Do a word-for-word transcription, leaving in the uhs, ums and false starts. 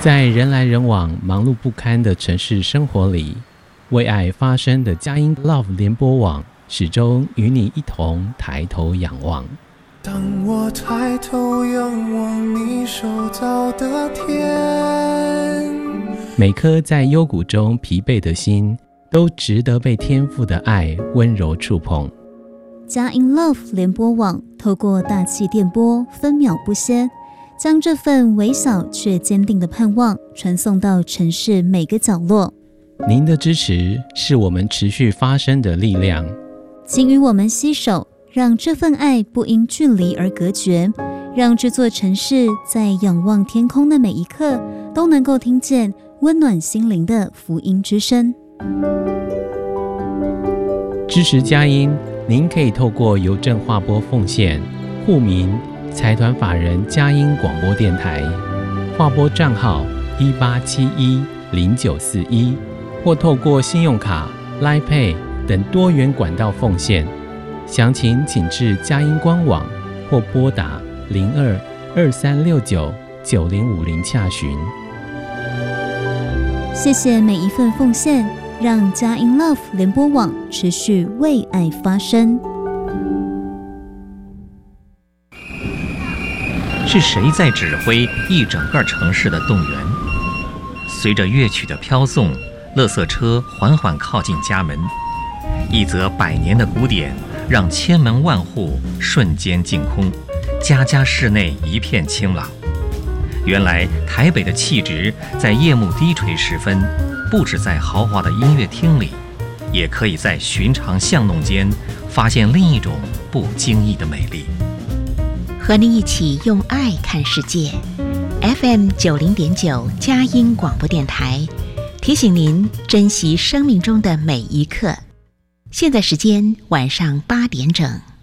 在人来人往、忙碌不堪的城市生活里，为爱发声的佳音 Love 联播网始终与你一同抬头仰望。 当我抬头仰望你手造的天， 每颗在幽谷中疲惫的心，都值得被天父的爱温柔触碰。 佳音 Love 联播网透过大气电波，分秒不歇，将这份微小却坚定的盼望传送到城市每个角落。 您的支持是我们持续发声的力量， 请与我们携手，让这份爱不因距离而隔绝，让这座城市在仰望天空的每一刻，都能够听见温暖心灵的福音之声。 支持佳音，您可以透过邮政划拨奉献，户名财团法人佳音广播电台，划拨账号一八七一零九四一，或透过信用卡、Line Pay 等多元管道奉献。详情请至佳音官网或拨打零二二三六九九零五零洽询。 谢谢每一份奉献，让佳音 Love 联播网持续为爱发声。 是谁在指挥一整个城市的动员？随着乐曲的飘送，垃圾车缓缓靠近家门，一则百年的古典让千门万户瞬间净空，家家室内一片清朗。原来台北的气质在夜幕低垂时分，不止在豪华的音乐厅里，也可以在寻常巷弄间发现另一种不经意的美丽。 和你一起用爱看世界 ，F M 九零点九佳音广播电台提醒您珍惜生命中的每一刻。现在时间晚上八点整。